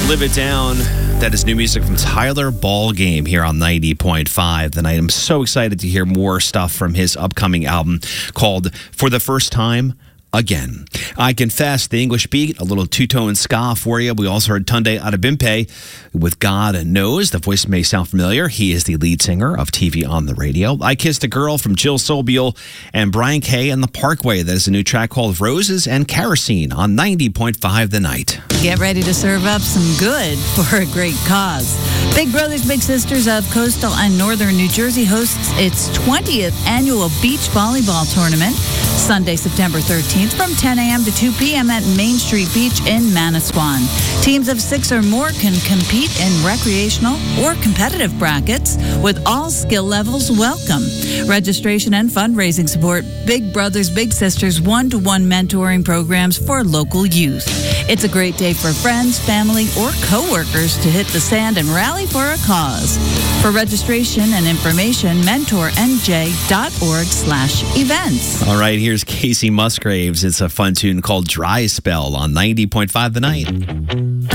Live It Down. That is new music from Tyler Ballgame here on 90.5 The Night. I'm so excited to hear more stuff from his upcoming album called For the First Time Again. I confess, the English beat, a little two-tone ska for you. We also heard Tunde Adebimpe with God Knows. The voice may sound familiar. He is the lead singer of TV on the Radio. I Kissed a Girl from Jill Sobule and Brian Kay and the Parkway. That is a new track called Roses and Kerosene on 90.5 The Night. Get ready to serve up some good for a great cause. Big Brothers Big Sisters of Coastal and Northern New Jersey hosts its 20th annual beach volleyball tournament Sunday, September 13th from 10 a.m. to 2 p.m. at Main Street Beach in Manasquan. Teams of 6 or more can compete in recreational or competitive brackets with all skill levels welcome. Registration and fundraising support Big Brothers Big Sisters one-to-one mentoring programs for local youth. It's a great day for friends, family, or coworkers to hit the sand and rally for a cause. For registration and information, mentornj.org/events. All right, here's Casey Musgraves. It's a fun tune called Dry Spell on 90.5 The Night.